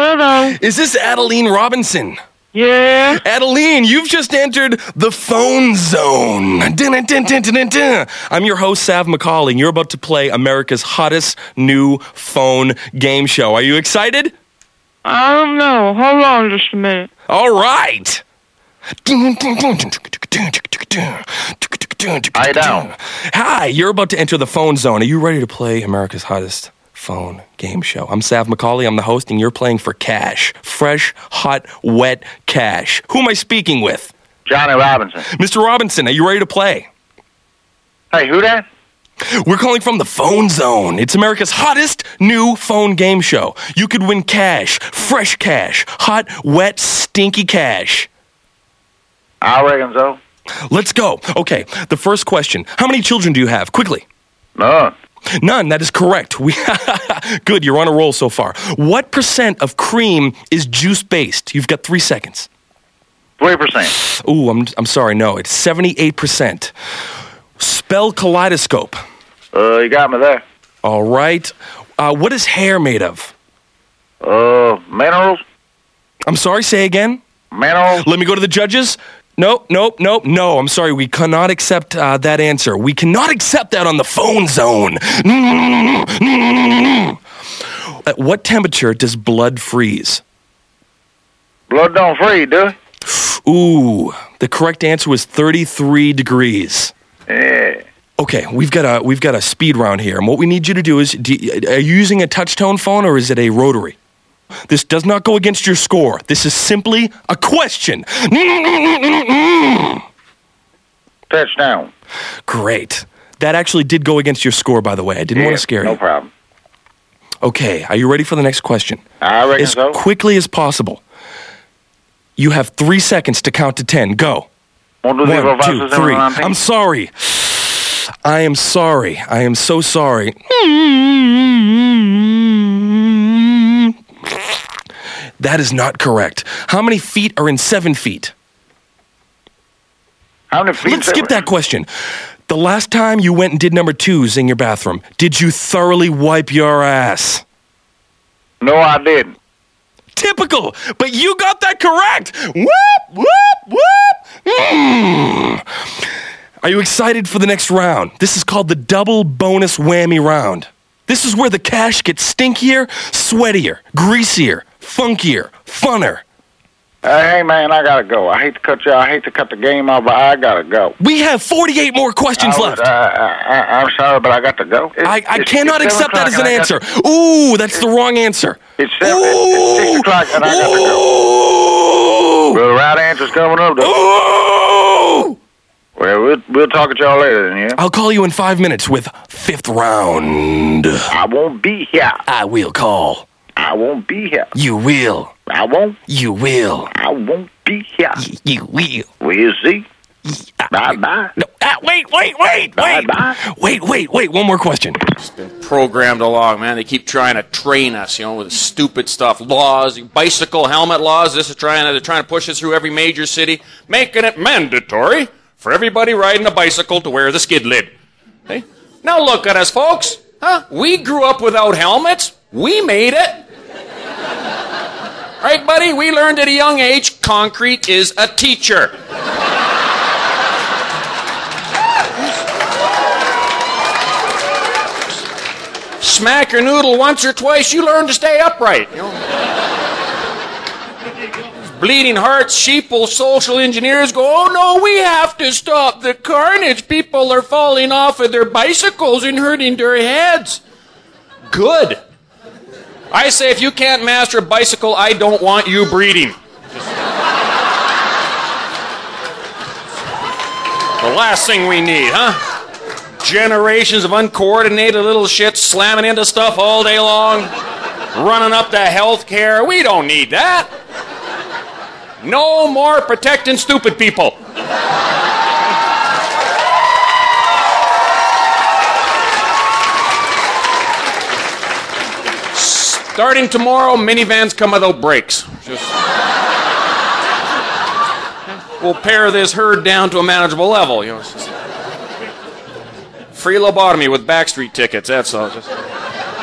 Hello. Is this Adeline Robinson? Yeah. Adeline, you've just entered the phone zone. Dun-dun-dun-dun-dun-dun. I'm your host, Sav McCauley, and you're about to play America's hottest new phone game show. Are you excited? I don't know. Hold on just a minute. All right. Lie down. Hi, you're about to enter the phone zone. Are you ready to play America's hottest phone game show? I'm Sav McCauley. I'm the host, and you're playing for cash. Fresh, hot, wet cash. Who am I speaking with? Johnny Robinson. Mr. Robinson, are you ready to play? Hey, who that? We're calling from the phone zone. It's America's hottest new phone game show. You could win cash, fresh cash, hot, wet, stinky cash. I reckon so. Let's go. Okay, the first question. How many children do you have? Quickly. None. None, that is correct. Good, you're on a roll so far. What % of cream is juice-based? You've got 3 seconds. 3%. Ooh, I'm sorry, no, it's 78%. Spell kaleidoscope. You got me there. All right. What is hair made of? Minerals? I'm sorry, say again? Minerals? Let me go to the judges. No, I'm sorry, we cannot accept that answer. We cannot accept that on the phone zone. At what temperature does blood freeze? Blood don't freeze, do it? Ooh, the correct answer was 33 degrees. Yeah. Okay, we've got a speed round here, and what we need you to do is, are you using a touch-tone phone or is it a rotary? This does not go against your score. This is simply a question. Touchdown. Great. That actually did go against your score, by the way. I didn't want to scare you. No problem. Okay, are you ready for the next question? I reckon As so. quickly as possible. You have 3 seconds to count to 10. Go. 1, 2, 1, 2, 3. I'm sorry. I am sorry. I am so sorry. That is not correct. How many feet are in 7 feet? How many feet? Let's skip that question. The last time you went and did number 2s in your bathroom, did you thoroughly wipe your ass? No, I didn't. Typical, but you got that correct. Whoop, whoop, whoop. Are you excited for the next round? This is called the double bonus whammy round. This is where the cash gets stinkier, sweatier, greasier, funkier, funner. Hey, man, I gotta go. I hate to cut you. I hate to cut the game off, but I gotta go. We have 48 more questions left. I'm sorry, but I got to go. I cannot accept that as an answer. Ooh, that's the wrong answer. It's 6 o'clock, and I got to go. Well, the right answer's coming up, though. Ooh! Well, we'll talk at y'all later, then, yeah? I'll call you in 5 minutes with 5th round. I won't be here. I will call. I won't be here. You will. I won't. You will. I won't be here. You will. We'll see. Bye-bye. No, wait. Bye-bye. Wait. One more question. It's been programmed along, man. They keep trying to train us, with stupid stuff. Laws, bicycle helmet laws. They're trying to push it through every major city, making it mandatory for everybody riding a bicycle to wear the skid lid. Hey? Now look at us, folks. Huh? We grew up without helmets. We made it. Right, buddy? We learned at a young age concrete is a teacher. Smack your noodle once or twice, you learn to stay upright. Bleeding hearts, sheeple social engineers go, oh no, we have to stop the carnage. People are falling off of their bicycles and hurting their heads. Good. I say if you can't master a bicycle, I don't want you breeding. The last thing we need, huh? Generations of uncoordinated little shit slamming into stuff all day long, running up to health care. We don't need that. No more protecting stupid people. Starting tomorrow, minivans come without brakes. We'll pare this herd down to a manageable level. Free lobotomy with Backstreet tickets, that's all.